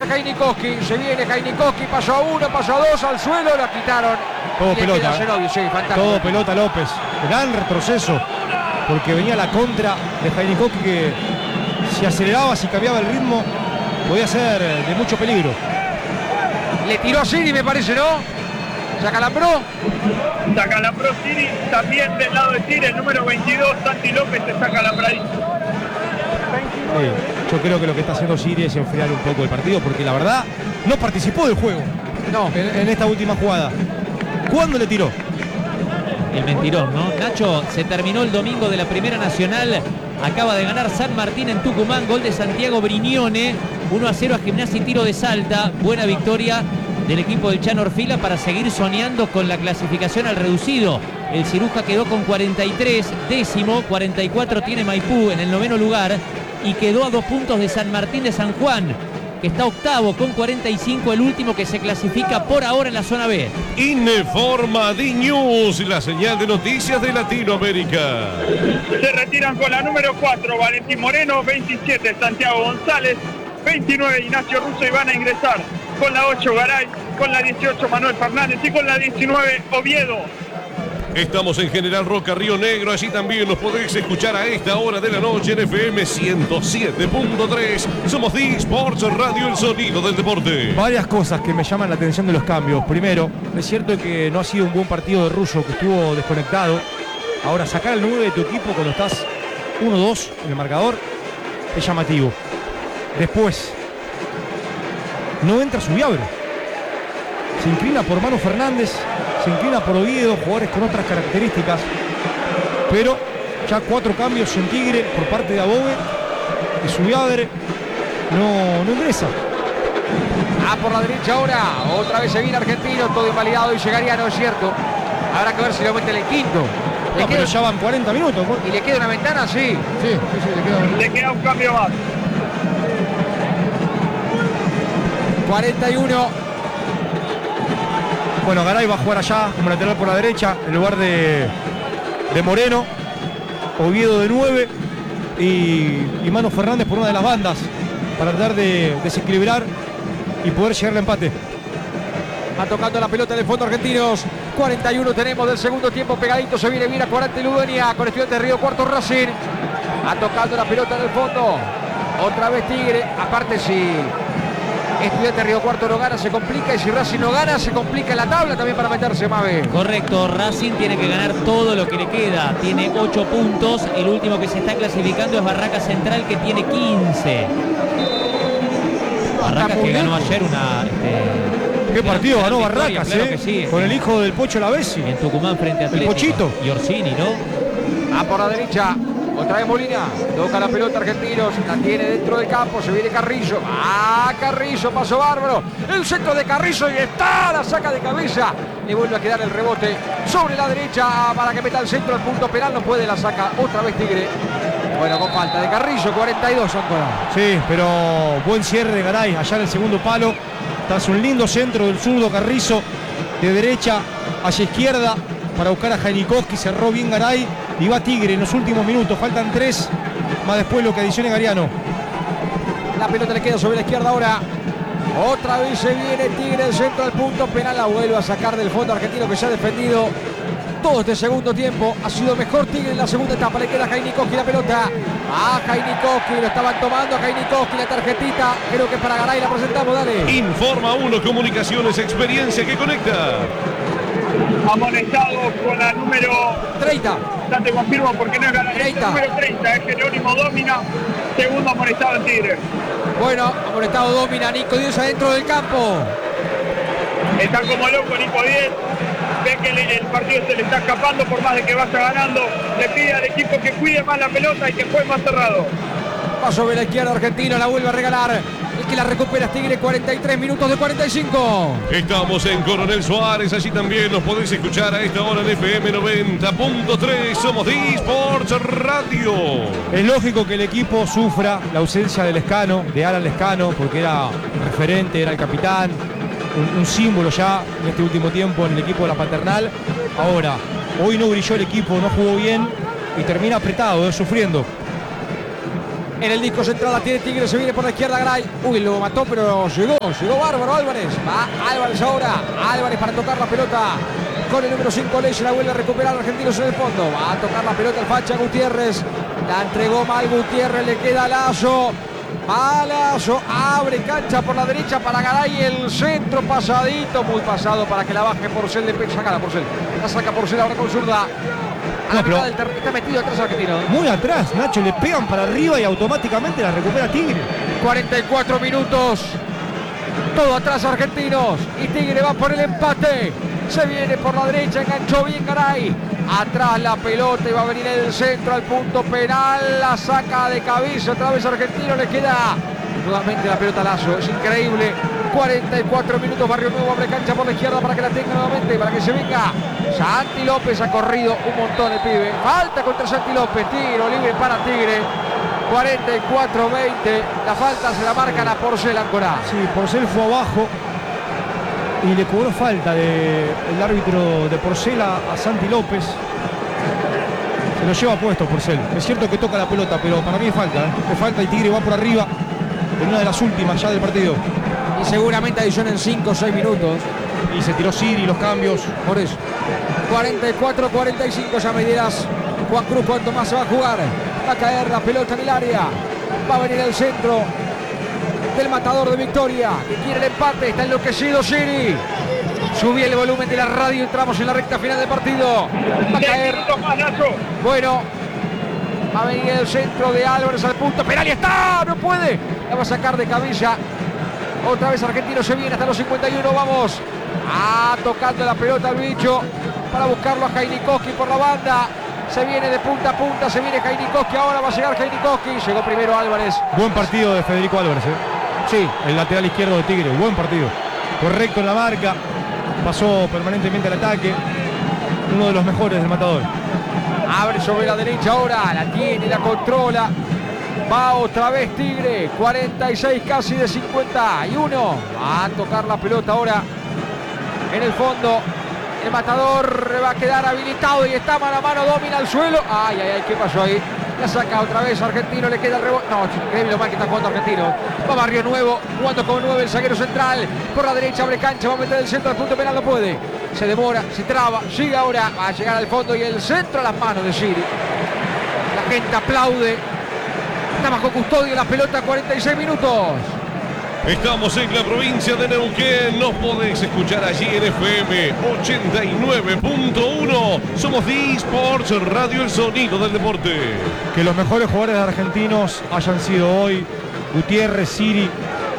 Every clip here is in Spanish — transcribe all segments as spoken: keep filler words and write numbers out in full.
Heinikowski, se viene Heinikowski, pasó a uno, pasó a dos, al suelo, la quitaron. Todo pelota, eh. sí, todo pelota López. Gran retroceso, porque venía la contra de Heinikowski que si aceleraba, si cambiaba el ritmo, podía ser de mucho peligro. Le tiró a Siri, me parece, ¿no? ¿Se acalambró? Se acalambró Siri, también del lado de Siri, el número veintidós, Santi López, está acalambradísimo. Sí, yo creo que lo que está haciendo Siri es enfriar un poco el partido, porque la verdad no participó del juego. No. En, en esta última jugada. ¿Cuándo le tiró? El mentirón, ¿no? Nacho, se terminó el domingo de la Primera Nacional. Acaba de ganar San Martín en Tucumán, gol de Santiago Brignone, uno a cero a Gimnasia y Tiro de Salta. Buena victoria del equipo del Chano Orfila para seguir soñando con la clasificación al reducido. El Ciruja quedó con cuarenta y tres, décimo, cuarenta y cuatro tiene Maipú en el noveno lugar y quedó a dos puntos de San Martín de San Juan, que está octavo con cuarenta y cinco, el último que se clasifica por ahora en la zona B. Informa D-News, la señal de noticias de Latinoamérica. Se retiran con la número cuatro, Valentín Moreno, veintisiete, Santiago González, veintinueve, Ignacio Russo, y van a ingresar con la ocho, Garay, con la dieciocho, Manuel Fernández, y con la diecinueve, Oviedo. Estamos en General Roca, Río Negro. Allí también nos podéis escuchar a esta hora de la noche en F M ciento siete punto tres. Somos D-Sports Radio, el sonido del deporte. Varias cosas que me llaman la atención de los cambios. Primero, es cierto que no ha sido un buen partido de Russo, que estuvo desconectado. Ahora, sacar el nueve de tu equipo cuando estás uno dos en el marcador es llamativo. Después, no entra Zubiabre. Se inclina por Manu Fernández, se inclina por Oviedo, jugadores con otras características. Pero ya cuatro cambios en Tigre por parte de Above, y Zubiabre no, no ingresa. Ah, por la derecha ahora, otra vez se viene Argentino, todo invalidado y llegaría, no es cierto. Habrá que ver si lo mete en el quinto. No, pero ya van cuarenta minutos. ¿Y le queda una ventana? Sí. Sí, sí, sí, le queda, le queda un cambio más. cuarenta y uno. Bueno, Garay va a jugar allá como lateral por la derecha en lugar de, de Moreno. Oviedo de nueve y, y Manu Fernández por una de las bandas para tratar de desequilibrar y poder llegar al empate. Va tocando la pelota en el fondo Argentinos. cuarenta y uno tenemos del segundo tiempo, pegadito se viene bien a cuarenta y Ludueña con Estudiantes de Río Cuarto Racing. Va tocando la pelota en el fondo. Otra vez Tigre. Aparte, si Estudiantes de Río Cuarto no gana, se complica, y si Racing no gana, se complica en la tabla también para meterse, Mabe. Correcto, Racing tiene que ganar todo lo que le queda, tiene ocho puntos, el último que se está clasificando es Barracas Central, que tiene quince. Barracas que ganó ayer una... Este, ¿Qué partido ganó Barracas, claro eh? que sí, con el hijo del Pocho Lavesi. En Tucumán frente a Atlético. El Pochito. Y Orsini, ¿no? Ah, por la derecha. Otra vez Molina, toca la pelota Argentinos, la tiene dentro del campo, se viene Carrillo. Ah, Carrillo, pasó bárbaro. El centro de Carrillo y está, la saca de cabeza. Le vuelve a quedar el rebote sobre la derecha para que meta el centro al punto penal. No puede, la saca otra vez Tigre. Bueno, con falta de Carrillo, cuarenta y dos son con. Sí, pero buen cierre de Garay allá en el segundo palo. Tras un lindo centro del zurdo Carrizo, de derecha hacia izquierda para buscar a Heinikowski, cerró bien Garay y va Tigre en los últimos minutos, faltan tres, más después lo que adicione Gariano. La pelota le queda sobre la izquierda ahora. Otra vez se viene Tigre, el centro del punto penal, la vuelve a sacar del fondo Argentino, que se ha defendido todo este segundo tiempo. Ha sido mejor Tigre en la segunda etapa. Le queda a Heinikowski la pelota. A Heinikowski, lo estaban tomando a Heinikowski, la tarjetita. Creo que para Garay la presentamos, dale. Informa uno Comunicaciones, experiencia que conecta. Amonestado con la número treinta. Ya te confirmo porque no es Garay. treinta. El número treinta es Jerónimo Domina. Segundo amonestado en Tigre. Bueno, amonestado Domina, Nico Díez adentro del campo. Está como loco Nico Díez. Ve que le, el partido se le está escapando por más de que vaya ganando. Le pide al equipo que cuide más la pelota y que juegue más cerrado. Va sobre la izquierda Argentina, la vuelve a regalar. El que la recupera es Tigre, cuarenta y tres minutos de cuarenta y cinco. Estamos en Coronel Suárez, allí también nos podéis escuchar a esta hora en F M noventa punto tres. Somos D-Sports Radio. Es lógico que el equipo sufra la ausencia del Lescano, de Alan Lescano, porque era un referente, era el capitán, un, un símbolo ya en este último tiempo en el equipo de la Paternal. Ahora, hoy no brilló el equipo, no jugó bien y termina apretado, eh, sufriendo. En el disco central la tiene Tigre, se viene por la izquierda Garay. Uy, lo mató, pero llegó, llegó bárbaro Álvarez. Va Álvarez ahora. Álvarez para tocar la pelota. Con el número cinco Leyes la vuelve a recuperar Argentinos en el fondo. Va a tocar la pelota el Facha Gutiérrez. La entregó mal Gutiérrez, le queda Lazo. Malazo, abre cancha por la derecha para Garay, el centro pasadito, muy pasado para que la baje Porcel de pecho. Saca la Porcel, la saca Porcel ahora con zurda. A la No, pero- mitad del terreno, está metido atrás Argentino. Muy atrás, Nacho, le pegan para arriba y automáticamente la recupera Tigre. cuarenta y cuatro minutos. Todo atrás Argentinos. Y Tigre va por el empate. Se viene por la derecha, enganchó bien Garay. Atrás la pelota y va a venir el centro al punto penal. La saca de cabeza otra vez Argentino. Le queda nuevamente la pelota a Lazo. Es increíble. cuarenta y cuatro minutos. Barrio Nuevo abre cancha por la izquierda para que la tenga nuevamente. Para que se venga. Santi López ha corrido un montón el pibe. Falta contra Santi López. Tiro libre para Tigre. cuarenta y cuatro veinte. La falta se la marcan a Porcel Ancorá. Sí, Porcel fue abajo y le cobró falta de, el árbitro de Porcel a, a Santi López. Se lo lleva puesto Porcel. Es cierto que toca la pelota, pero para mí es falta. ¿eh? Es falta y Tigre va por arriba en una de las últimas ya del partido. Y seguramente adición en cinco o seis minutos. Y se tiró Siri, los cambios. Por eso. cuarenta y cuatro cuarenta y cinco ya me dirás, Juan Cruz, cuánto más se va a jugar. Va a caer la pelota en el área. Va a venir el centro del matador de Victoria, que quiere el empate. Está enloquecido Siri. Subí el volumen de la radio. Entramos en la recta final del partido. Va a diez caer. minutos más, Nacho. Bueno. Va a venir el centro de Álvarez al punto penal y está. No puede. La va a sacar de cabeza. Otra vez Argentino se viene hasta los cincuenta y uno. Vamos. Ah, tocando la pelota al bicho para buscarlo a Jainikowski por la banda. Se viene de punta a punta, se viene Jainikowski, ahora va a llegar Jainikowski. Llegó primero Álvarez. Buen partido de Federico Álvarez, ¿eh? Sí, El lateral izquierdo de Tigre. Buen partido. Correcto en la marca. Pasó permanentemente al ataque. Uno de los mejores del matador. abre sobre la derecha ahora, la tiene, la controla. Va otra vez Tigre, cuarenta y seis casi de cincuenta y uno. Va a tocar la pelota ahora en el fondo. El matador va a quedar habilitado y está mano a mano, domina el suelo. Ay, ay, ay, ¿qué pasó ahí? La saca otra vez Argentino, le queda el rebote. No, es increíble lo mal que está jugando Argentino. Va Barrio Nuevo, jugando con nueve el zaguero central. Por la derecha abre cancha, va a meter el centro al punto penal, no puede. Se demora, se traba, sigue ahora, va a llegar al fondo y el centro a las manos de Siri. La gente aplaude. Está bajo custodio la pelota, cuarenta y seis minutos. Estamos en la provincia de Neuquén, nos podés escuchar allí en F M ochenta y nueve punto uno. Somos D-Sports Radio, el sonido del deporte. Que los mejores jugadores argentinos hayan sido hoy Gutiérrez, Siri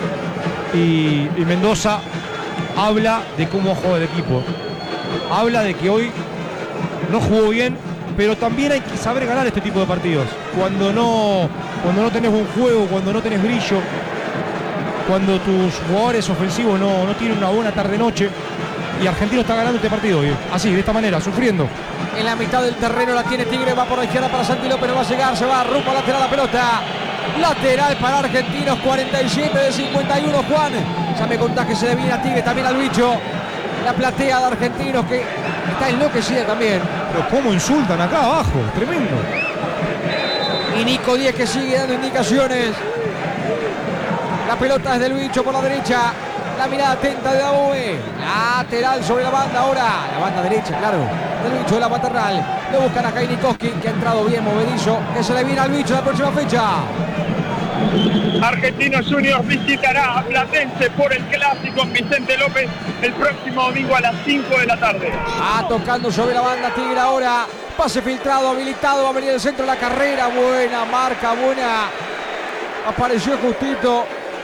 y, y Mendoza, habla de cómo juega el equipo. Habla de que hoy no jugó bien, pero también hay que saber ganar este tipo de partidos. Cuando no, cuando no tenés buen juego, cuando no tenés brillo, cuando tus jugadores ofensivos no, no tienen una buena tarde-noche, y Argentino está ganando este partido hoy, así, de esta manera, sufriendo. En la mitad del terreno la tiene Tigre, va por la izquierda para Santi López, no va a llegar, se va rumbo a lateral la pelota. Lateral para Argentinos, cuarenta y siete de cincuenta y uno, Juan. Ya me contás que se le viene a Tigre también al bicho. La platea de Argentinos que está enloquecida también. Pero cómo insultan acá abajo, tremendo. Y Nico Díez que sigue dando indicaciones. La pelota es del bicho por la derecha. La mirada atenta de Daboe. Lateral sobre la banda ahora. La banda derecha, claro. Del bicho de la paternal. Lo buscan a Jainikowski, que ha entrado bien movedizo. Que se le viene al bicho la próxima fecha. Argentinos Juniors visitará a Platense por el clásico en Vicente López el próximo domingo a las cinco de la tarde. Ah, tocando sobre la banda Tigre ahora. Pase filtrado, habilitado. Va a venir el centro de la carrera. Buena marca, buena. Apareció justito.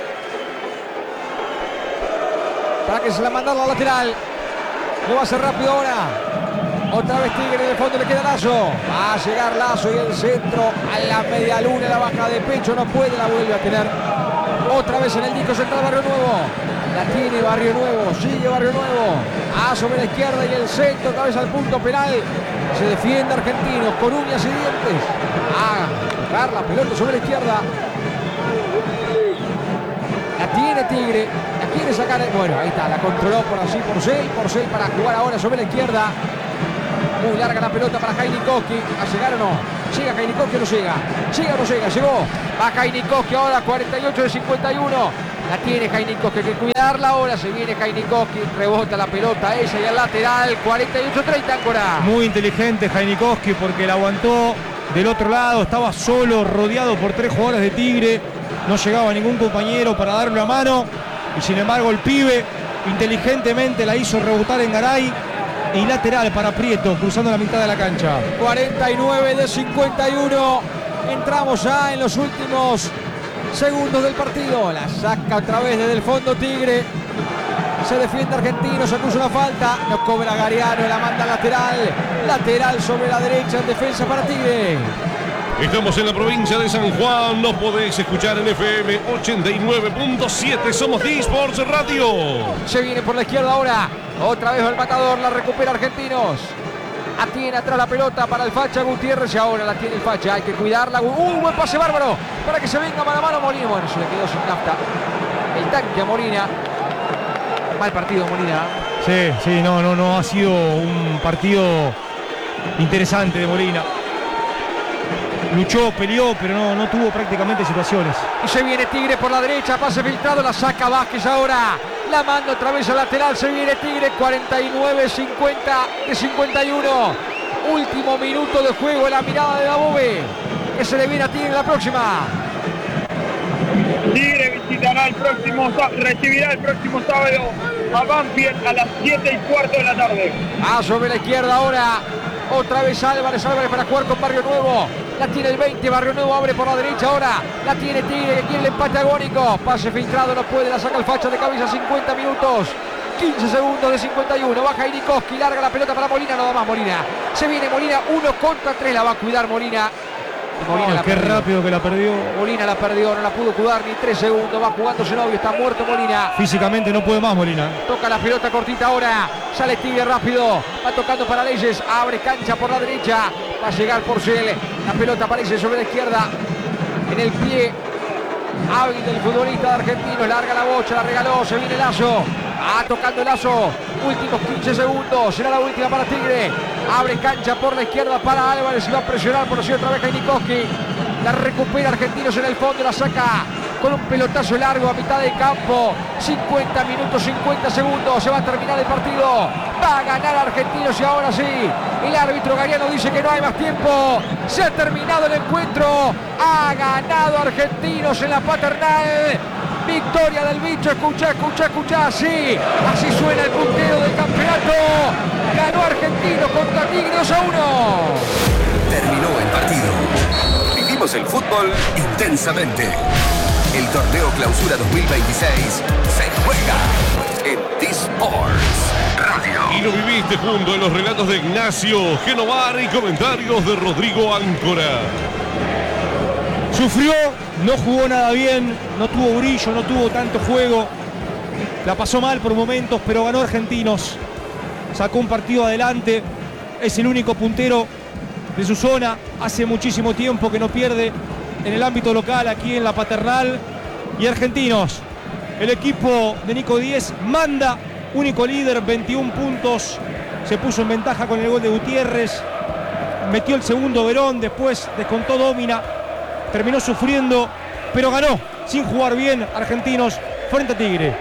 Para que se la manda a la lateral. Lo va a hacer rápido ahora. Otra vez Tigre, en el fondo le queda Lazo. Va a llegar Lazo y el centro a la media luna, la baja de pecho, no puede, la vuelve a tener. Otra vez en el disco central Barrio Nuevo. La tiene Barrio Nuevo, sigue Barrio Nuevo. A sobre la izquierda y el centro, otra vez al punto penal. Se defiende Argentinos con uñas y dientes. A tocar la pelota sobre la izquierda. La tiene Tigre, la quiere sacar. Bueno, ahí está, la controló por así Porcel. Porcel para jugar ahora sobre la izquierda. Muy larga la pelota para Jainikowski. ¿A llegar o no? Llega Jainikoski o no llega. Llega o no llega. Llegó. Va Jainikoski ahora, cuarenta y ocho de cincuenta y uno. La tiene Jainikoski, hay que cuidarla ahora. Se viene Jainikoski, rebota la pelota ella y al lateral. cuarenta y ocho treinta, Áncora. Muy inteligente Jainikoski porque la aguantó del otro lado. Estaba solo, rodeado por tres jugadores de Tigre. No llegaba ningún compañero para darle la mano. Y sin embargo el pibe inteligentemente la hizo rebotar en Garay. Y lateral para Prieto, cruzando la mitad de la cancha. cuarenta y nueve de cincuenta y uno. Entramos ya en los últimos segundos del partido. La saca otra vez desde el fondo Tigre. Se defiende Argentino, se acusa una falta. No cobra Gariano, la manda lateral. Lateral sobre la derecha en defensa para Tigre. Estamos en la provincia de San Juan, nos podéis escuchar en F M ochenta y nueve punto siete, somos D-Sports Radio. Se viene por la izquierda ahora, otra vez el matador, la recupera Argentinos. Tiene atrás la pelota para el Facha Gutiérrez y ahora la tiene el Facha, hay que cuidarla. ¡Uh, buen pase bárbaro! Para que se venga mano a mano Molina. Bueno, se le quedó sin nafta el tanque a Molina. Mal partido Molina. Sí, sí, no, no, no ha sido un partido interesante de Molina. Luchó, peleó, pero no, no tuvo prácticamente situaciones. Y se viene Tigre por la derecha, pase filtrado, la saca Vázquez ahora. La manda otra vez al lateral, se viene Tigre, cuarenta y nueve cincuenta de cincuenta y uno. Último minuto de juego, la mirada de Dabove. Que se le viene a Tigre la próxima. Tigre visitará el próximo, recibirá el próximo sábado a Banfield a las siete y cuarto de la tarde. Ah, sobre la izquierda ahora. Otra vez Álvarez, Álvarez para jugar con Barrio Nuevo. La tiene el veinte, Barrio Nuevo abre por la derecha ahora. La tiene Tigre que quiere el empate agónico. Pase filtrado, no puede, la saca el Facha de cabeza, cincuenta minutos. quince segundos de cincuenta y uno. Baja Jainikoski, larga la pelota para Molina, nada más Molina. Se viene Molina, uno contra tres, la va a cuidar Molina. Y Molina Oh, la qué perdió. rápido que la perdió. Molina la perdió, no la pudo cuidar ni tres segundos. Va jugando Zenobio, está muerto Molina. Físicamente no puede más Molina. Toca la pelota cortita ahora. Sale Tigre rápido. Va tocando para Leyes. Abre cancha por la derecha. Va a llegar Porcel. La pelota aparece sobre la izquierda. En el pie hábil del futbolista de Argentinos. Larga la bocha, la regaló. Se viene Lazo. Ah, tocando Lazo. Últimos quince segundos. Será la última para Tigre. Abre cancha por la izquierda para Álvarez. Y va a presionar por así otra vez Jainikoski. La recupera Argentinos en el fondo. La saca con un pelotazo largo a mitad del campo. cincuenta minutos, cincuenta segundos. Se va a terminar el partido. Va a ganar Argentinos y ahora sí. El árbitro Gariano dice que no hay más tiempo. Se ha terminado el encuentro. Ha ganado Argentinos en la Paternal. Victoria del bicho. Escucha, escucha, escucha. Sí, así suena el puntero del campeonato. Ganó Argentinos contra Tigre dos a uno. Terminó el partido. Vivimos el fútbol intensamente. El torneo Clausura dos mil veintiséis se juega en D-Sports Radio. Y lo viviste junto a los relatos de Ignacio Genovar y comentarios de Rodrigo Áncora. Sufrió, no jugó nada bien, no tuvo brillo, no tuvo tanto juego. La pasó mal por momentos, pero ganó Argentinos. Sacó un partido adelante. Es el único puntero de su zona. Hace muchísimo tiempo que no pierde en el ámbito local, aquí en la Paternal. Y Argentinos, el equipo de Nico Díez manda, único líder, veintiún puntos. Se puso en ventaja con el gol de Gutiérrez. Metió el segundo Verón, después descontó Domina. Terminó sufriendo, pero ganó sin jugar bien Argentinos frente a Tigre.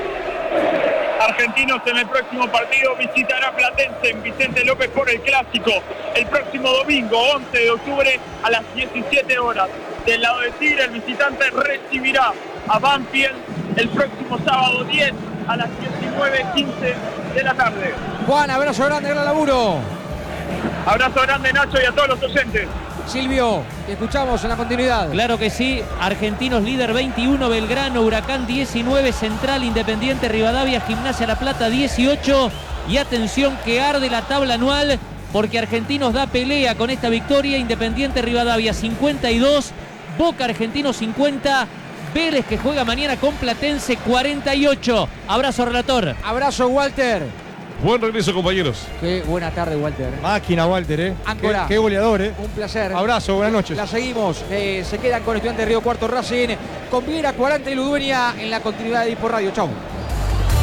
Argentinos en el próximo partido visitará Platense en Vicente López por el Clásico. El próximo domingo, once de octubre, a las diecisiete horas. Del lado de Tigre, el visitante recibirá a Banfield el próximo sábado diez a las diecinueve quince de la tarde. Juan, abrazo grande, gran laburo. Abrazo grande, Nacho, y a todos los oyentes. Silvio, te escuchamos en la continuidad. Claro que sí, Argentinos líder veintiuno, Belgrano, Huracán diecinueve, Central, Independiente, Rivadavia, Gimnasia La Plata dieciocho. Y atención que arde la tabla anual porque Argentinos da pelea con esta victoria. Independiente, Rivadavia cincuenta y dos, Boca Argentinos cincuenta, Vélez que juega mañana con Platense cuarenta y ocho. Abrazo, relator. Abrazo, Walter. Buen regreso, compañeros. Qué buena tarde, Walter. Máquina, Walter, ¿eh? Áncora. Qué, qué goleador, ¿eh? Un placer. Abrazo, buenas noches. La seguimos. Eh, se quedan con Estudiantes de Río Cuarto Racing. Con Viera, Cuaranta y Ludueña en la continuidad de Hipo Radio. Chau.